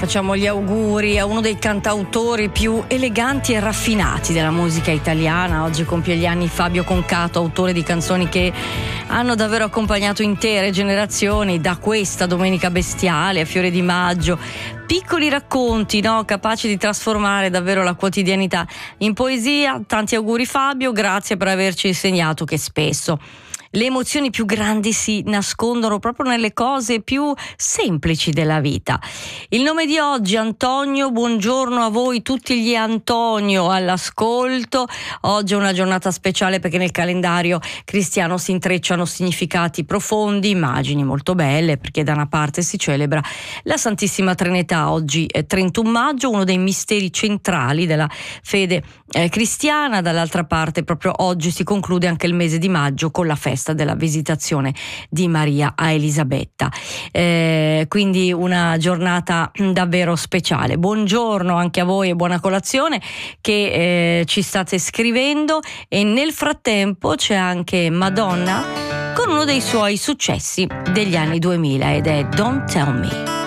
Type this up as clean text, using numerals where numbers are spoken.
facciamo gli auguri a uno dei cantautori più eleganti e raffinati della musica italiana. Oggi compie gli anni Fabio Concato, autore di canzoni che hanno davvero accompagnato intere generazioni, da questa Domenica Bestiale a Fiore di Maggio. Piccoli racconti, no? Capaci di trasformare davvero la quotidianità in poesia. Tanti auguri Fabio, grazie per averci insegnato che spesso le emozioni più grandi si nascondono proprio nelle cose più semplici della vita. Il nome di oggi, Antonio, buongiorno a voi tutti gli Antonio all'ascolto. Oggi è una giornata speciale perché nel calendario cristiano si intrecciano significati profondi, immagini molto belle, perché da una parte si celebra la Santissima Trinità. Oggi è 31 maggio, uno dei misteri centrali della fede cristiana. Dall'altra parte proprio oggi si conclude anche il mese di maggio con la festa della visitazione di Maria a Elisabetta, quindi una giornata davvero speciale. Buongiorno anche a voi e buona colazione che ci state scrivendo, e nel frattempo c'è anche Madonna con uno dei suoi successi degli anni 2000 ed è Don't Tell Me.